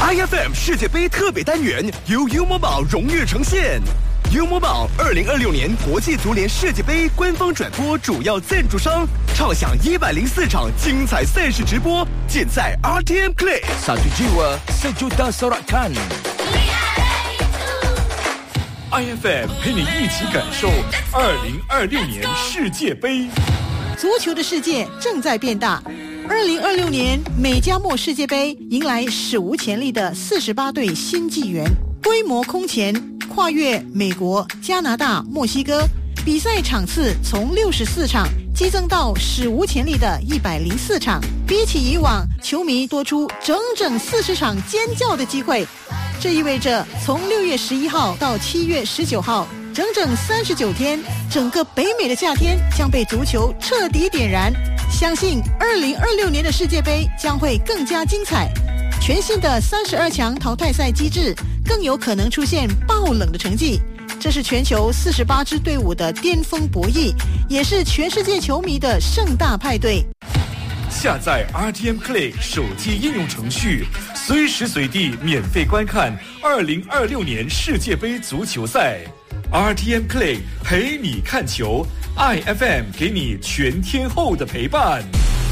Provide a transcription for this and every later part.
IFM 世界杯特别单元由 U Mobile 荣誉呈现。U Mobile 2026年国际足联世界杯官方转播主要赞助商，畅享104场精彩赛事直播，尽在 RTM Click。 Satu jiwa, sejuta sorakan。 IFM 陪你一起感受2026年世界杯。 足球的世界正在变大。2026年美加墨世界杯迎来史无前例的48队新纪元，规模空前，跨越美国、加拿大、墨西哥，比赛场次从64场激增到史无前例的104场，比起以往，球迷多出整整40场尖叫的机会。这意味着从6月11号到7月19号，整整39天，整个北美的夏天将被足球彻底点燃。相信2026年的世界杯将会更加精彩。全新的32强淘汰赛机制更有可能出现爆冷的成绩，这是全球48支队伍的巅峰博弈，也是全世界球迷的盛大派对。 下载 RTM Click 手机应用程序，随时随地免费观看2026年世界杯足球赛。RTM Click 陪你看球， IFM 给你全天候的陪伴。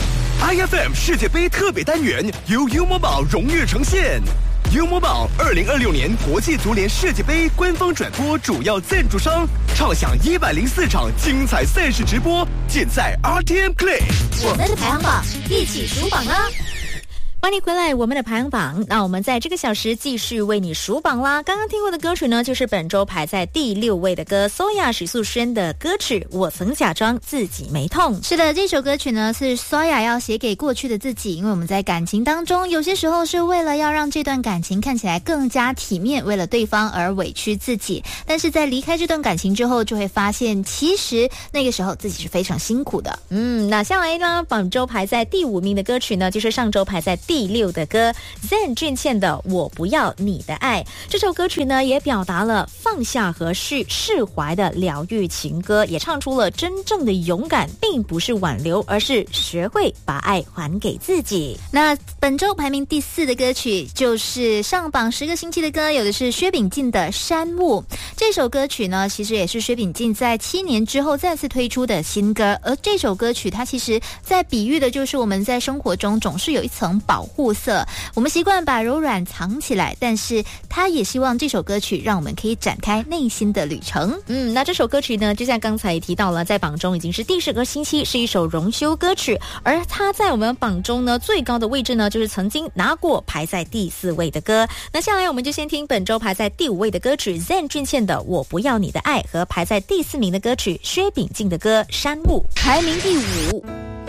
IFM 世界杯特别单元由 U Mobile 荣誉呈现。U Mobile 2026年国际足联世界杯官方转播主要赞助商，畅享104场精彩赛事直播，尽在 RTM Click。 我们的排行榜一起数榜啦！ 欢迎回来，我们的排行榜。那我们在这个小时继续为你数榜啦。刚刚听过的歌曲呢，就是本周排在第6位的歌，Soya 许素轩的歌曲《我曾假装自己没痛》。 是的，这首歌曲呢是 Soya 要写给过去的自己，因为我们在感情当中，有些时候是为了要让这段感情看起来更加体面，为了对方而委屈自己，但是在离开这段感情之后，就会发现其实那个时候自己是非常辛苦的。 那下来呢，本周排在第5名的歌曲呢，就是上周排在第6的歌 Zen 俊倩的《我不要你的爱》。这首歌曲呢，也表达了放下和释怀的疗愈情歌，也唱出了真正的勇敢并不是挽留，而是学会把爱还给自己。 那本周排名第4的歌曲就是上榜10个星期的歌，有的是薛秉静的《山雾》。这首歌曲呢，其实也是薛秉静在7年之后再次推出的新歌，而这首歌曲它其实在比喻的就是我们在生活中总是有一层保护色，我们习惯把柔软藏起来，但是他也希望这首歌曲让我们可以展开内心的旅程。 那这首歌曲呢，就像刚才提到了，在榜中已经是第10个星期，是一首荣休歌曲，而它在我们榜中呢最高的位置呢，就是曾经拿过排在第4位的歌。那下来我们就先听本周排在第5位的歌曲 Zen 俊倩的《我不要你的爱》和排在第4名的歌曲薛秉静的歌《山雾》。 排名第5。